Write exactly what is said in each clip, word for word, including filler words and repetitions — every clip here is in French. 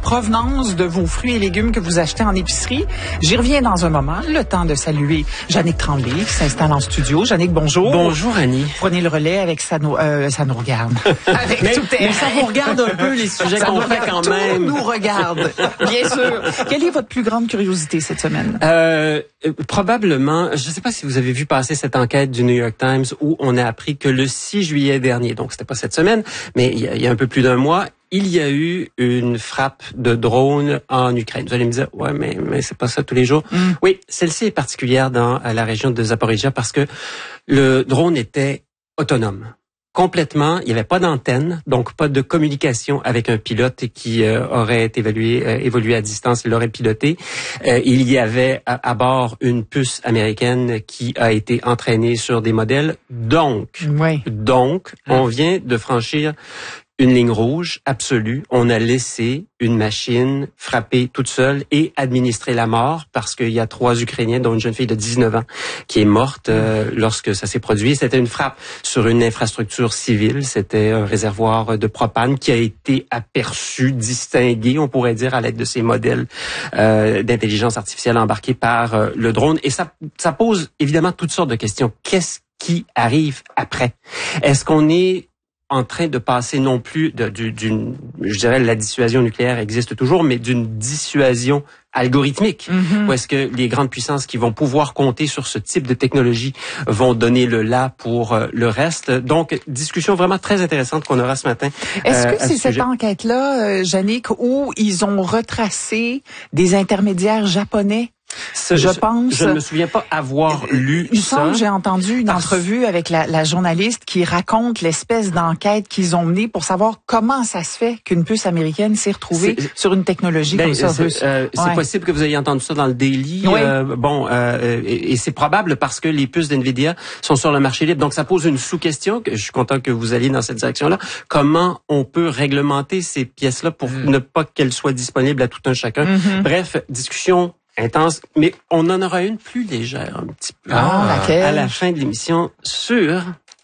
provenance de vos fruits et légumes que vous achetez en épicerie. J'y reviens dans un moment. Le temps de saluer Jannick Tremblay qui s'installe en studio. Jannick, bonjour. Bonjour, Annie. Prenez le relais avec ça nous, euh, ça nous regarde. Avec mais, tout mais ça vous regarde un peu les sujets qu'on fait quand tout même. Tout nous regarde, bien sûr. Quelle est votre plus grande curiosité cette semaine? Euh, probablement, je ne sais pas si vous avez vu passer cette enquête du New York Times où on a appris que le six juillet dernier, donc c'était pas cette semaine, mais il y a, il y a un peu plus d'un mois, il y a eu une frappe de drone en Ukraine. Vous allez me dire, ouais, mais mais c'est pas ça tous les jours. Mm. Oui, celle-ci est particulière dans la région de Zaporizhzhia parce que le drone était autonome. Complètement, il n'y avait pas d'antenne, donc pas de communication avec un pilote qui euh, aurait évalué, euh, évolué à distance, il l'aurait piloté. Euh, il y avait à, à bord une puce américaine qui a été entraînée sur des modèles. Donc, oui. donc, on vient de franchir une ligne rouge absolue. On a laissé une machine frapper toute seule et administrer la mort parce qu'il y a trois Ukrainiens, dont une jeune fille de dix-neuf ans, qui est morte euh, lorsque ça s'est produit. C'était une frappe sur une infrastructure civile. C'était un réservoir de propane qui a été aperçu, distingué, on pourrait dire, à l'aide de ces modèles euh, d'intelligence artificielle embarqués par euh, le drone. Et ça, ça pose évidemment toutes sortes de questions. Qu'est-ce qui arrive après? Est-ce qu'on est en train de passer non plus de, d'une, je dirais, la dissuasion nucléaire existe toujours, mais d'une dissuasion algorithmique, mm-hmm. où est-ce que les grandes puissances qui vont pouvoir compter sur ce type de technologie vont donner le là pour euh, le reste. Donc, discussion vraiment très intéressante qu'on aura ce matin. Est-ce euh, que c'est cette enquête-là, euh, Jannick, où ils ont retracé des intermédiaires japonais? Ce, je pense. Je ne me souviens pas avoir lu il ça. Il semble j'ai entendu une entrevue avec la, la journaliste qui raconte l'espèce d'enquête qu'ils ont menée pour savoir comment ça se fait qu'une puce américaine s'est retrouvée c'est, sur une technologie ben, comme ça russe. Euh, c'est ouais. possible que vous ayez entendu ça dans le Daily. Oui. Euh, bon, euh, et, et c'est probable parce que les puces d'NVIDIA sont sur le marché libre. Donc, ça pose une sous-question. Que je suis content que vous alliez dans cette direction-là. Comment on peut réglementer ces pièces-là pour mm. ne pas qu'elles soient disponibles à tout un chacun? Mm-hmm. Bref, discussion intense, mais on en aura une plus légère un petit peu ah, laquelle? À la fin de l'émission sur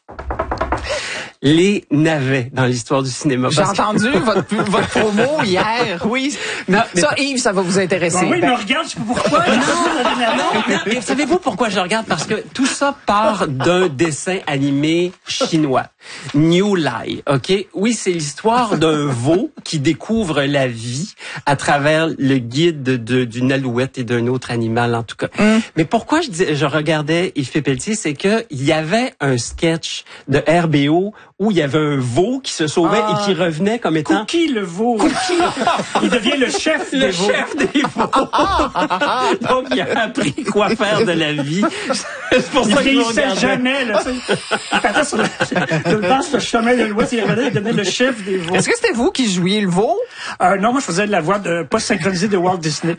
les navets dans l'histoire du cinéma. J'ai entendu que... votre, votre promo hier, oui. Non, ça, mais... Yves, ça va vous intéresser. Ben oui, ben... mais regarde, je sais pas pourquoi. non, non, non, mais savez-vous pourquoi je regarde? Parce que tout ça part d'un dessin animé chinois. New Lai, OK? Oui, c'est l'histoire d'un veau qui découvre la vie à travers le guide de, de, d'une alouette et d'un autre animal, en tout cas. Mm. Mais pourquoi je, dis, je regardais Yves Pelletier, c'est que il y avait un sketch de R B O où il y avait un veau qui se sauvait ah, et qui revenait comme étant... Cookie, le veau. Cookie. Il devient le chef le des veaux. Le chef des veaux. Donc, il a appris quoi faire de la vie. C'est pour ça qu'il ne sait jamais, là, tu sais. Il partait sur le, le bas sur le chemin de l'Ouest, il revenait, il devenait le chef des veaux. Est-ce que c'était vous qui jouiez le veau? Euh, non, moi, je faisais de la voix de pas synchronisée de Walt Disney.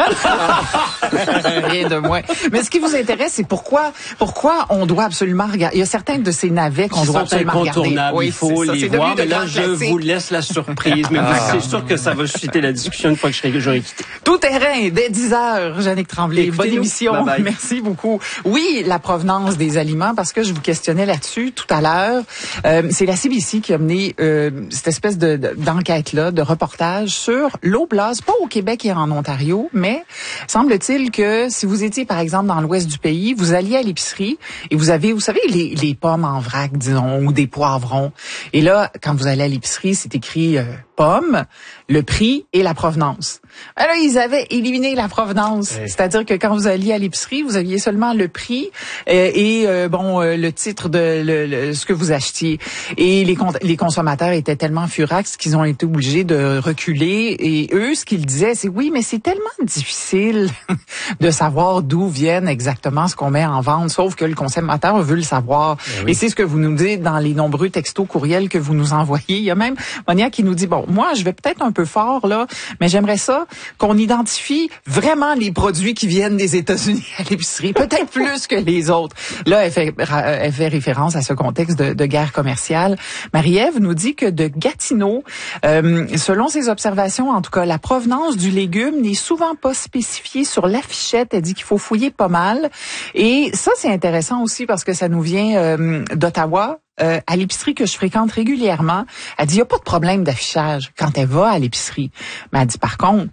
Rien de moins. Mais ce qui vous intéresse, c'est pourquoi, pourquoi on doit absolument regarder. Il y a certains de ces navets qu'on doit absolument regarder. Oui, il faut ça, les voir, mais là, je classique. vous laisse la surprise. Mais ah. c'est sûr que ça va susciter la discussion une fois que j'aurai quitté. Tout terrain, dès dix heures, Jannick Tremblay. Bonne émission. Bye bye. Merci beaucoup. Oui, la provenance des aliments, parce que je vous questionnais là-dessus tout à l'heure. Euh, c'est la C B C qui a mené euh, cette espèce de, de, d'enquête-là, de reportage sur l'Oblast, pas au Québec et en Ontario, mais semble-t-il que si vous étiez, par exemple, dans l'ouest du pays, vous alliez à l'épicerie et vous avez, vous savez, les, les pommes en vrac, disons, ou des poivrons. Et là, quand vous allez à l'épicerie, c'est écrit euh, pommes, le prix et la provenance. Alors, ils avaient éliminé la provenance. Oui. C'est-à-dire que quand vous alliez à l'épicerie, vous aviez seulement le prix euh, et euh, bon euh, le titre de le, le, ce que vous achetiez. Et les, les consommateurs étaient tellement furax qu'ils ont été obligés de reculer. Et eux, ce qu'ils disaient, c'est oui, mais c'est tellement difficile de savoir d'où viennent exactement ce qu'on met en vente, sauf que le consommateur veut le savoir. Oui. Et c'est ce que vous nous dites dans les nombreux textos courriels que vous nous envoyez. Il y a même Monia qui nous dit, bon, moi, je vais peut-être un peu fort, là, mais j'aimerais ça qu'on identifie vraiment les produits qui viennent des États-Unis à l'épicerie, peut-être plus que les autres. Là, elle fait, elle fait référence à ce contexte de, de guerre commerciale. Marie-Ève nous dit que de Gatineau, euh, selon ses observations, en tout cas, la provenance du légume n'est souvent pas spécifiée sur l'affichette. Elle dit qu'il faut fouiller pas mal. Et ça, c'est intéressant aussi parce que ça nous vient euh, d'Ottawa. Euh, à l'épicerie que je fréquente régulièrement, elle dit il n'y a pas de problème d'affichage quand elle va à l'épicerie. Mais elle dit par contre,